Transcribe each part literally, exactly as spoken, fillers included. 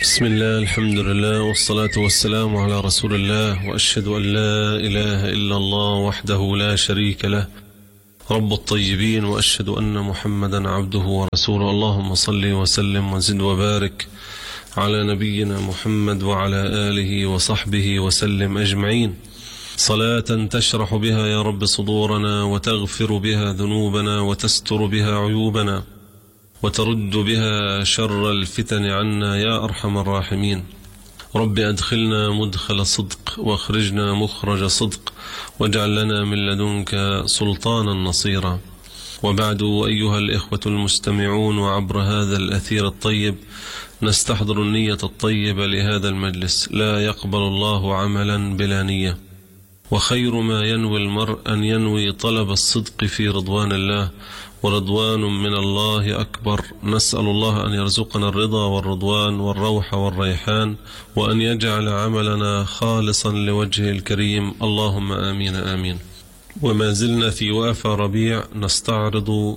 بسم الله، الحمد لله، والصلاة والسلام على رسول الله، وأشهد أن لا إله إلا الله وحده لا شريك له رب الطيبين، وأشهد أن محمدا عبده ورسوله. اللهم صل وسلم وزد وبارك على نبينا محمد وعلى آله وصحبه وسلم أجمعين، صلاة تشرح بها يا رب صدورنا، وتغفر بها ذنوبنا، وتستر بها عيوبنا، وترد بها شر الفتن عنا يا أرحم الراحمين. رب أدخلنا مدخل صدق، واخرجنا مخرج صدق، واجعل لنا من لدنك سلطانا نصيرا. وبعد، أيها الإخوة المستمعون، وعبر هذا الأثير الطيب نستحضر النية الطيبة لهذا المجلس. لا يقبل الله عملا بلا نية، وخير ما ينوي المرء أن ينوي طلب الصدق في رضوان الله، ورضوان من الله أكبر. نسأل الله أن يرزقنا الرضا والرضوان والروح والريحان، وأن يجعل عملنا خالصا لوجهه الكريم، اللهم آمين آمين. وما زلنا في وافى ربيع نستعرض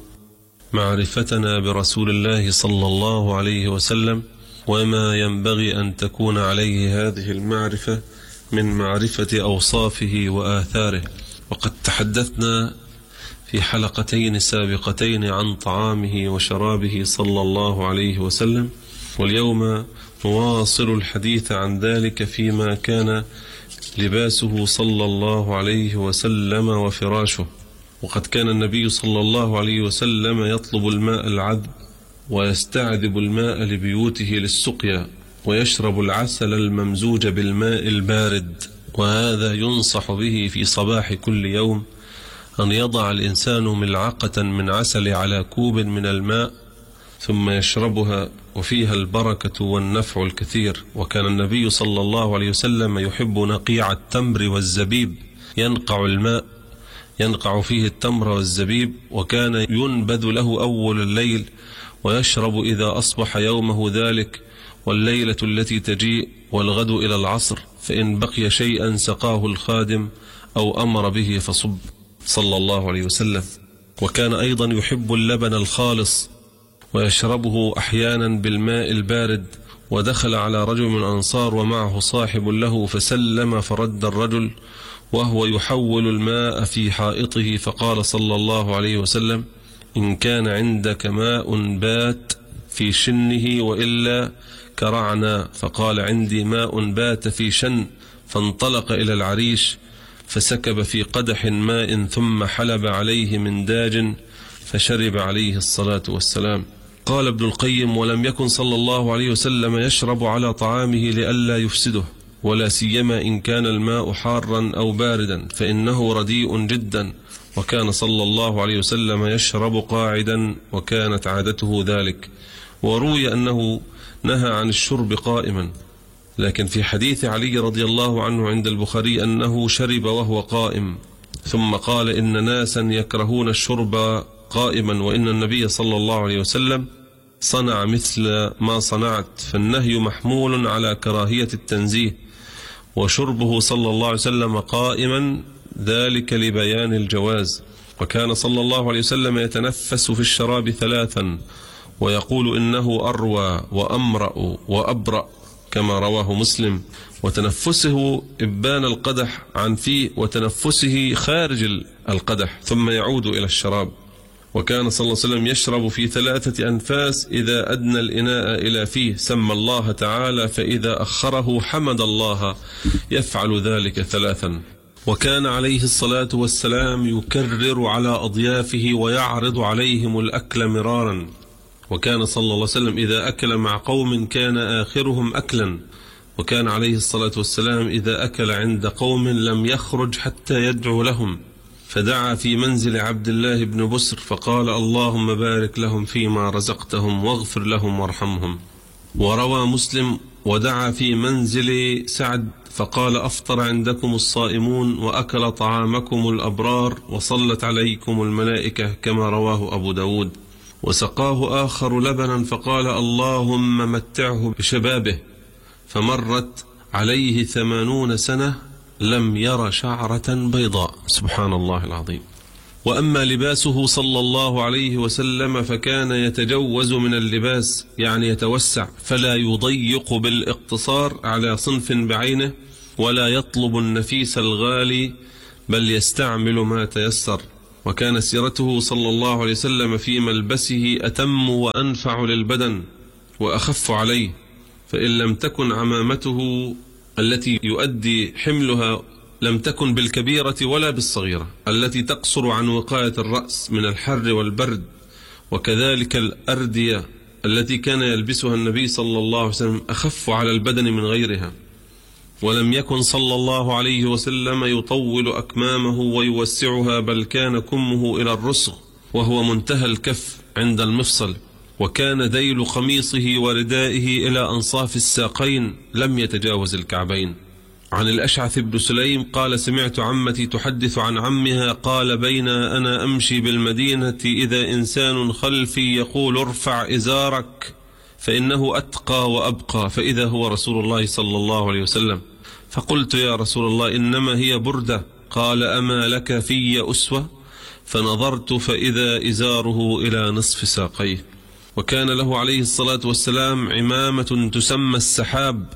معرفتنا برسول الله صلى الله عليه وسلم، وما ينبغي أن تكون عليه هذه المعرفة من معرفة أوصافه وآثاره. وقد تحدثنا في حلقتين سابقتين عن طعامه وشرابه صلى الله عليه وسلم، واليوم نواصل الحديث عن ذلك فيما كان لباسه صلى الله عليه وسلم وفراشه. وقد كان النبي صلى الله عليه وسلم يطلب الماء العذب، ويستعذب الماء لبيوته للسقيا، ويشرب العسل الممزوج بالماء البارد. وهذا ينصح به في صباح كل يوم، أن يضع الإنسان ملعقة من عسل على كوب من الماء ثم يشربها، وفيها البركة والنفع الكثير. وكان النبي صلى الله عليه وسلم يحب نقيع التمر والزبيب، ينقع الماء ينقع فيه التمر والزبيب، وكان ينبذ له أول الليل، ويشرب إذا أصبح يومه ذلك والليلة التي تجيء والغد إلى العصر، فإن بقي شيئا سقاه الخادم أو أمر به فصب صلى الله عليه وسلم. وكان أيضا يحب اللبن الخالص، ويشربه أحيانا بالماء البارد. ودخل على رجل من الأنصار ومعه صاحب له، فسلم فرد الرجل وهو يحول الماء في حائطه، فقال صلى الله عليه وسلم: إن كان عندك ماء بات في شنه وإلا كرعنا. فقال: عندي ماء بات في شن. فانطلق إلى العريش فسكب في قدح ماء، ثم حلب عليه من داج فشرب عليه الصلاة والسلام. قال ابن القيم: ولم يكن صلى الله عليه وسلم يشرب على طعامه لئلا يفسده، ولا سيما إن كان الماء حارا أو باردا، فإنه رديء جدا. وكان صلى الله عليه وسلم يشرب قاعدا، وكانت عادته ذلك. وروي أنه نهى عن الشرب قائما، لكن في حديث علي رضي الله عنه عند البخاري أنه شرب وهو قائم، ثم قال: إن ناسا يكرهون الشرب قائما، وإن النبي صلى الله عليه وسلم صنع مثل ما صنعت. فالنهي محمول على كراهية التنزيه، وشربه صلى الله عليه وسلم قائما ذلك لبيان الجواز. وكان صلى الله عليه وسلم يتنفس في الشراب ثلاثا، ويقول: إنه أروى وأمرأ وأبرأ، كما رواه مسلم. وتنفسه إبان القدح عن فيه، وتنفسه خارج القدح، ثم يعود إلى الشراب. وكان صلى الله عليه وسلم يشرب في ثلاثة أنفاس، إذا أدنى الإناء إلى فيه سمى الله تعالى، فإذا أخره حمد الله، يفعل ذلك ثلاثا. وكان عليه الصلاة والسلام يكرر على أضيافه ويعرض عليهم الأكل مرارا. وكان صلى الله عليه وسلم إذا أكل مع قوم كان آخرهم أكلا. وكان عليه الصلاة والسلام إذا أكل عند قوم لم يخرج حتى يدعو لهم، فدعا في منزل عبد الله بن بسر فقال: اللهم بارك لهم فيما رزقتهم، واغفر لهم وارحمهم. وروى مسلم: ودعا في منزل سعد فقال: أفطر عندكم الصائمون، وأكل طعامكم الأبرار، وصلت عليكم الملائكة، كما رواه أبو داود. وسقاه آخر لبنا فقال: اللهم متعه بشبابه. فمرت عليه ثمانون سنة لم ير شعرة بيضاء، سبحان الله العظيم. وأما لباسه صلى الله عليه وسلم فكان يتجوز من اللباس، يعني يتوسع، فلا يضيق بالاقتصار على صنف بعينه، ولا يطلب النفيس الغالي، بل يستعمل ما تيسر. وكان سيرته صلى الله عليه وسلم في ملبسه أتم وأنفع للبدن وأخف عليه، فإن لم تكن عمامته التي يؤدي حملها لم تكن بالكبيرة ولا بالصغيرة التي تقصر عن وقاية الرأس من الحر والبرد، وكذلك الأردية التي كان يلبسها النبي صلى الله عليه وسلم أخف على البدن من غيرها. ولم يكن صلى الله عليه وسلم يطول أكمامه ويوسعها، بل كان كمه إلى الرسغ وهو منتهى الكف عند المفصل، وكان ذيل قميصه وردائه إلى أنصاف الساقين لم يتجاوز الكعبين. عن الأشعث بن سليم قال: سمعت عمتي تحدث عن عمها قال: بين أنا أمشي بالمدينة إذا إنسان خلفي يقول: ارفع إزارك فإنه أتقى وأبقى، فإذا هو رسول الله صلى الله عليه وسلم، فقلت: يا رسول الله إنما هي بردة. قال: أما لك في أسوة؟ فنظرت فإذا إزاره إلى نصف ساقيه. وكان له عليه الصلاة والسلام عمامة تسمى السحاب،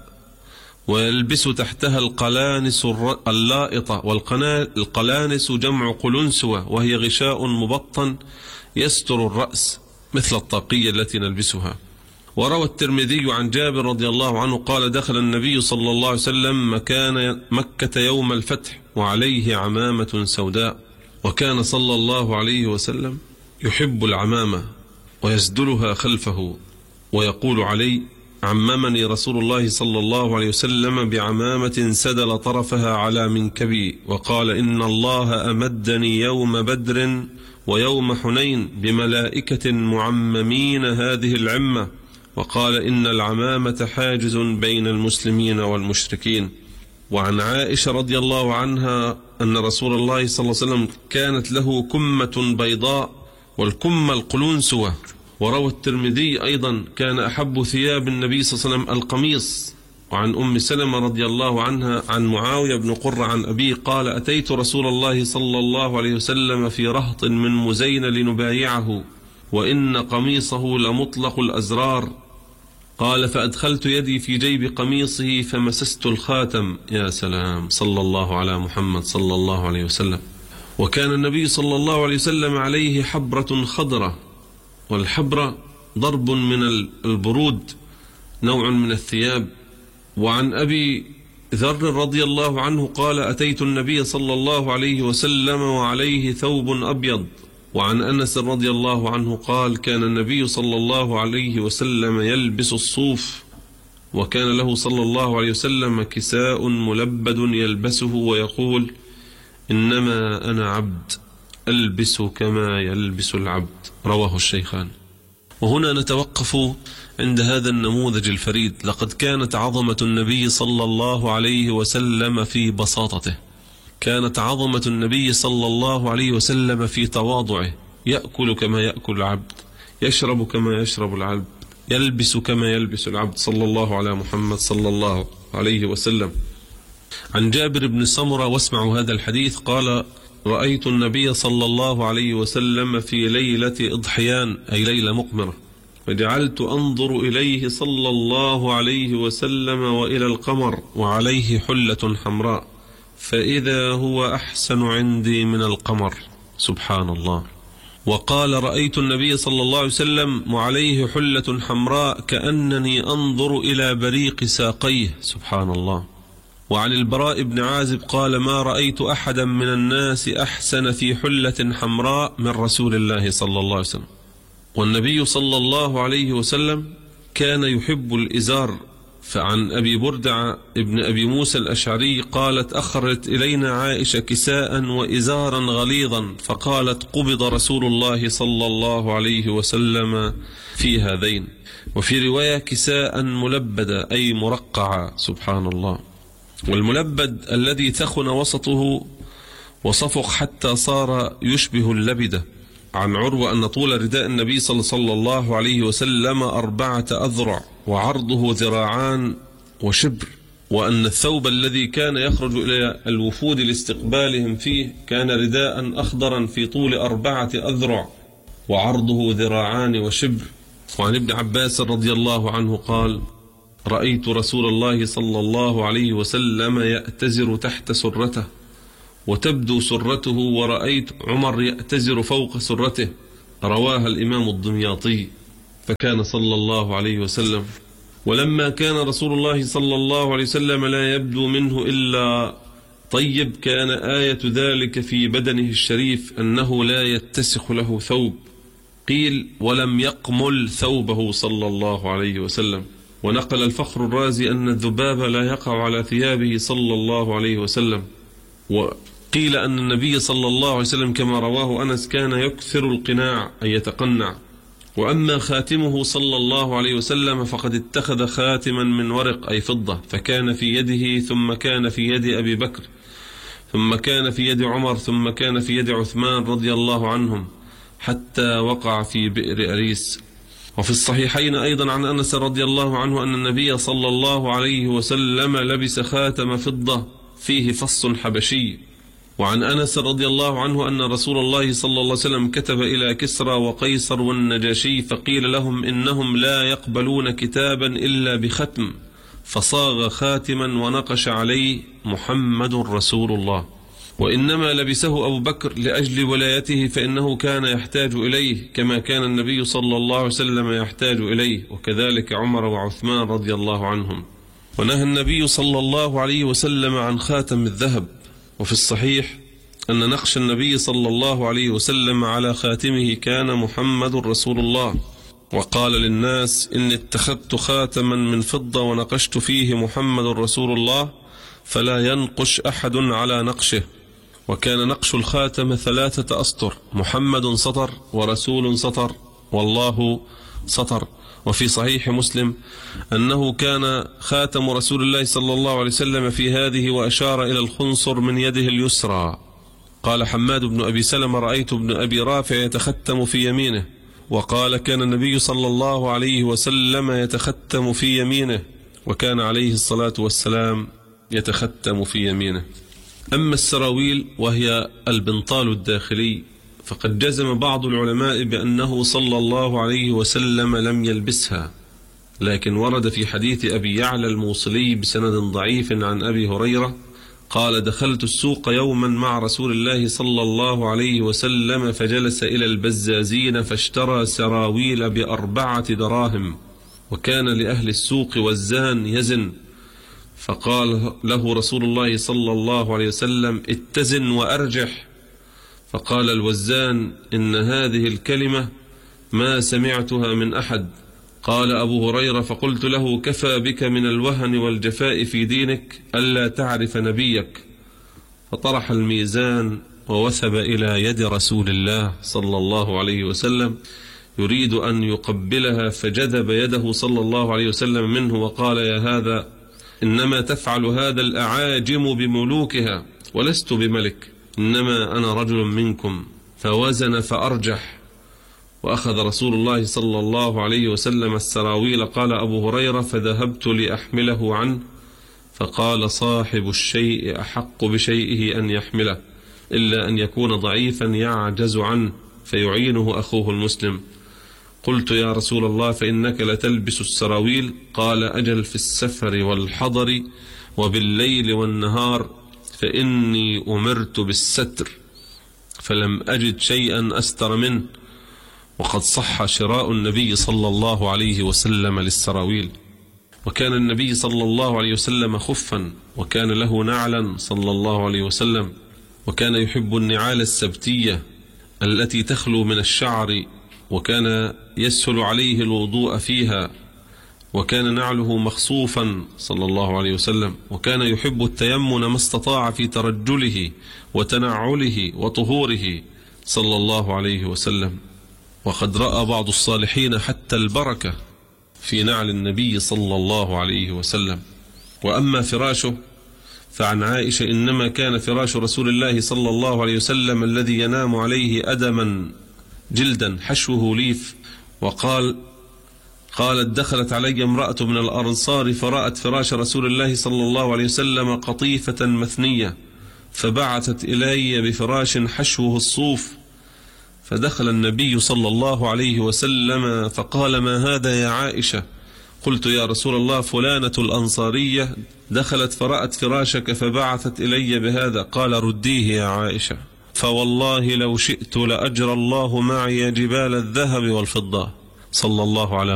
ويلبس تحتها القلانس اللائطة، والقلانس جمع قلنسوة، وهي غشاء مبطن يستر الرأس مثل الطاقية التي نلبسها. وروى الترمذي عن جابر رضي الله عنه قال: دخل النبي صلى الله عليه وسلم مكان مكة يوم الفتح وعليه عمامة سوداء، وكان صلى الله عليه وسلم يحب العمامة ويسدلها خلفه، ويقول علي: عممني رسول الله صلى الله عليه وسلم بعمامة سدل طرفها على منكبي، وقال: إن الله أمدني يوم بدر ويوم حنين بملائكة معممين هذه العمة، وقال: إن العمامة حاجز بين المسلمين والمشركين. وعن عائشة رضي الله عنها أن رسول الله صلى الله عليه وسلم كانت له كمة بيضاء، والكمة القلنسوة. وروى الترمذي أيضا: كان أحب ثياب النبي صلى الله عليه وسلم القميص. وعن أم سلمة رضي الله عنها عن معاوية بن قرة عن أبيه قال: أتيت رسول الله صلى الله عليه وسلم في رهط من مزين لنبايعه، وإن قميصه لمطلق الأزرار. قال: فأدخلت يدي في جيب قميصه فمسست الخاتم. يا سلام، صلى الله على محمد صلى الله عليه وسلم. وكان النبي صلى الله عليه وسلم عليه حبرة خضرة، والحبرة ضرب من البرود، نوع من الثياب. وعن أبي ذر رضي الله عنه قال: أتيت النبي صلى الله عليه وسلم وعليه ثوب أبيض. وعن أنس رضي الله عنه قال: كان النبي صلى الله عليه وسلم يلبس الصوف، وكان له صلى الله عليه وسلم كساء ملبد يلبسه ويقول: إنما أنا عبد ألبس كما يلبس العبد. رواه الشيخان. وهنا نتوقف عند هذا النموذج الفريد. لقد كانت عظمة النبي صلى الله عليه وسلم في بساطته، كانت عظمة النبي صلى الله عليه وسلم في تواضعه، يأكل كما يأكل العبد، يشرب كما يشرب العبد، يلبس كما يلبس العبد، صلى الله على محمد صلى الله عليه وسلم. عن جابر بن سمرة، واسمعوا هذا الحديث، قال: رأيت النبي صلى الله عليه وسلم في ليلة إضحيان، أي ليلة مقمرة، فجعلت أنظر إليه صلى الله عليه وسلم وإلى القمر وعليه حلة حمراء، فإذا هو أحسن عندي من القمر. سبحان الله. وقال: رأيت النبي صلى الله عليه وسلم وعليه حلة حمراء كأنني أنظر إلى بريق ساقيه. سبحان الله. وعن البراء بن عازب قال: ما رأيت أحدا من الناس أحسن في حلة حمراء من رسول الله صلى الله عليه وسلم. والنبي صلى الله عليه وسلم كان يحب الإزار. فعن أبي بردع ابن أبي موسى الأشعري قالت: أخرت إلينا عائشة كساء وإزارا غليظا، فقالت: قبض رسول الله صلى الله عليه وسلم في هذين. وفي رواية: كساء ملبدا، أي مرقعا. سبحان الله. والملبد الذي تخن وسطه وصفق حتى صار يشبه اللبدة. عن عروة أن طول رداء النبي صلى الله عليه وسلم أربعة أذرع، وعرضه ذراعان وشبر، وأن الثوب الذي كان يخرج إلى الوفود لاستقبالهم فيه كان رداء أخضرا في طول أربعة أذرع وعرضه ذراعان وشبر. وعن ابن عباس رضي الله عنه قال: رأيت رسول الله صلى الله عليه وسلم يأتزر تحت سرته وتبدو سرته، ورأيت عمر يأتزر فوق سرته. رواها الإمام الدمياطي. فكان صلى الله عليه وسلم ولما كان رسول الله صلى الله عليه وسلم لا يبدو منه إلا طيب، كان آية ذلك في بدنه الشريف أنه لا يتسخ له ثوب. قيل: ولم يقمل ثوبه صلى الله عليه وسلم. ونقل الفخر الرازي أن الذباب لا يقع على ثيابه صلى الله عليه وسلم. وقيل أن النبي صلى الله عليه وسلم كما رواه أنس كان يكثر القناع أي يتقنع. وأما خاتمه صلى الله عليه وسلم فقد اتخذ خاتما من ورق أي فضة، فكان في يده، ثم كان في يد أبي بكر، ثم كان في يد عمر، ثم كان في يد عثمان رضي الله عنهم، حتى وقع في بئر أريس. وفي الصحيحين أيضا عن أنس رضي الله عنه أن النبي صلى الله عليه وسلم لبس خاتم فضة فيه فص حبشي. وعن أنس رضي الله عنه أن رسول الله صلى الله عليه وسلم كتب إلى كسرى وقيصر والنجاشي فقيل لهم إنهم لا يقبلون كتابا إلا بختم، فصاغ خاتما ونقش عليه محمد رسول الله. وإنما لبسه أبو بكر لأجل ولايته، فإنه كان يحتاج إليه كما كان النبي صلى الله عليه وسلم يحتاج إليه، وكذلك عمر وعثمان رضي الله عنهم. ونهى النبي صلى الله عليه وسلم عن خاتم الذهب. وفي الصحيح أن نقش النبي صلى الله عليه وسلم على خاتمه كان محمد رسول الله. وقال للناس: إني اتخذت خاتما من فضة ونقشت فيه محمد رسول الله، فلا ينقش أحد على نقشه. وكان نقش الخاتم ثلاثة أسطر: محمد سطر، ورسول سطر، والله سطر. وفي صحيح مسلم أنه كان خاتم رسول الله صلى الله عليه وسلم في هذه، وأشار إلى الخنصر من يده اليسرى. قال حماد بن أبي سلمة: رأيت ابن أبي رافع يتختم في يمينه. وقال: كان النبي صلى الله عليه وسلم يتختم في يمينه، وكان عليه الصلاة والسلام يتختم في يمينه. أما السراويل وهي البنطال الداخلي فقد جزم بعض العلماء بأنه صلى الله عليه وسلم لم يلبسها، لكن ورد في حديث أبي يعلى الموصلي بسند ضعيف عن أبي هريرة قال: دخلت السوق يوما مع رسول الله صلى الله عليه وسلم، فجلس إلى البزازين فاشترى سراويل بأربعة دراهم، وكان لأهل السوق وزان يزن، فقال له رسول الله صلى الله عليه وسلم: اتزن وأرجح. فقال الوزان: إن هذه الكلمة ما سمعتها من أحد. قال أبو هريرة: فقلت له: كفى بك من الوهن والجفاء في دينك ألا تعرف نبيك. فطرح الميزان ووثب إلى يد رسول الله صلى الله عليه وسلم يريد أن يقبلها، فجذب يده صلى الله عليه وسلم منه وقال: يا هذا، إنما تفعل هذا الأعاجم بملوكها، ولست بملك، إنما أنا رجل منكم. فوزن فأرجح، وأخذ رسول الله صلى الله عليه وسلم السراويل. قال أبو هريرة: فذهبت لأحمله عنه، فقال: صاحب الشيء أحق بشيئه أن يحمله، إلا أن يكون ضعيفا يعجز عنه فيعينه أخوه المسلم. قلت: يا رسول الله، فإنك لتلبس السراويل؟ قال: أجل، في السفر والحضر وبالليل والنهار، فإني أمرت بالستر فلم أجد شيئا أستر منه. وقد صح شراء النبي صلى الله عليه وسلم للسراويل. وكان النبي صلى الله عليه وسلم خفا، وكان له نعلا صلى الله عليه وسلم، وكان يحب النعال السبتية التي تخلو من الشعر، وكان يسهل عليه الوضوء فيها، وكان نعله مخصوفا صلى الله عليه وسلم، وكان يحب التيمن ما استطاع في ترجله وتنعله وطهوره صلى الله عليه وسلم. وقد رأى بعض الصالحين حتى البركة في نعل النبي صلى الله عليه وسلم. وأما فراشه فعن عائشة: إنما كان فراش رسول الله صلى الله عليه وسلم الذي ينام عليه أدما جلدا حشوه ليف. وقال: قالت: دخلت علي امرأة من الأنصار فرأت فراش رسول الله صلى الله عليه وسلم قطيفة مثنية، فبعثت إلي بفراش حشوه الصوف، فدخل النبي صلى الله عليه وسلم فقال: ما هذا يا عائشة؟ قلت: يا رسول الله، فلانة الأنصارية دخلت فرأت فراشك فبعثت إلي بهذا. قال: رديه يا عائشة، فوالله لو شئت لأجرى الله معي جبال الذهب والفضة. صلى الله عليه